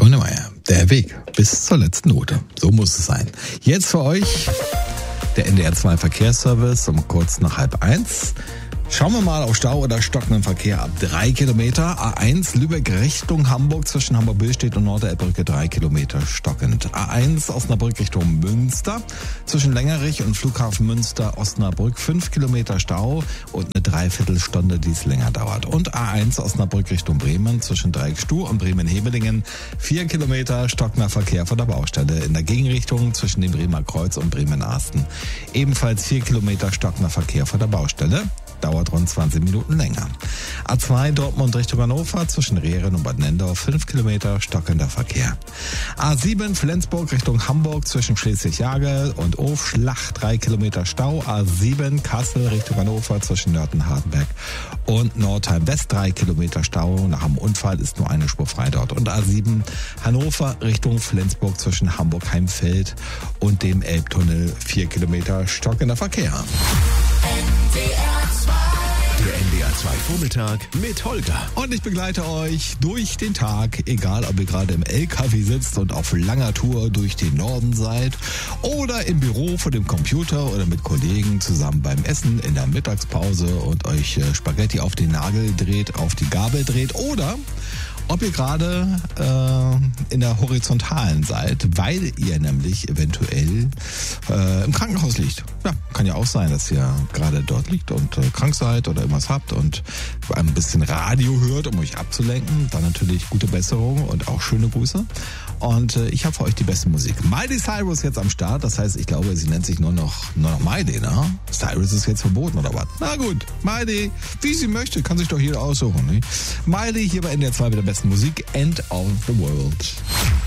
Grönemeyer, der Weg bis zur letzten Note. So muss es sein. Jetzt für euch der NDR 2 Verkehrsservice um kurz nach 12:30. Schauen wir mal auf Stau oder stockenden Verkehr ab 3 Kilometer. A1 Lübeck Richtung Hamburg zwischen Hamburg-Billstedt und Norderelbbrücke 3 Kilometer stockend. A1 Osnabrück Richtung Münster zwischen Längerich und Flughafen Münster Osnabrück 5 Kilometer Stau und eine Dreiviertelstunde, die es länger dauert. Und A1 Osnabrück Richtung Bremen zwischen Dreieckstuh und Bremen-Hebelingen 4 Kilometer stockender Verkehr von der Baustelle. In der Gegenrichtung zwischen dem Bremer Kreuz und Bremen-Arsten ebenfalls 4 Kilometer stockender Verkehr von der Baustelle. Dauert rund 20 Minuten länger. A2 Dortmund Richtung Hannover zwischen Rehren und Bad Nendorf 5 Kilometer stockender Verkehr. A7 Flensburg Richtung Hamburg zwischen Schleswig-Jagel und Ofschlach 3 Kilometer Stau. A7 Kassel Richtung Hannover zwischen Nörten-Hardenberg und Nordheim West 3 Kilometer Stau. Nach einem Unfall ist nur eine Spur frei dort. Und A7 Hannover Richtung Flensburg zwischen Hamburg-Heimfeld und dem Elbtunnel 4 Kilometer stockender Verkehr. Der NDR 2 Vormittag mit Holger. Und ich begleite euch durch den Tag, egal ob ihr gerade im LKW sitzt und auf langer Tour durch den Norden seid oder im Büro vor dem Computer oder mit Kollegen zusammen beim Essen in der Mittagspause und euch Spaghetti auf den Nagel dreht, auf die Gabel dreht oder ob ihr gerade in der Horizontalen seid, weil ihr nämlich eventuell im Krankenhaus liegt. Ja, kann ja auch sein, dass ihr gerade dort liegt und krank seid oder irgendwas habt und ein bisschen Radio hört, um euch abzulenken. Dann natürlich gute Besserung und auch schöne Grüße. Und ich habe für euch die beste Musik. Miley Cyrus jetzt am Start. Das heißt, ich glaube, sie nennt sich nur noch Miley, ne? Cyrus ist jetzt verboten oder was? Na gut, Miley, wie sie möchte, kann sich doch jeder aussuchen. Ne? Miley hier bei NDR 2 mit der besten Musik. End of the World.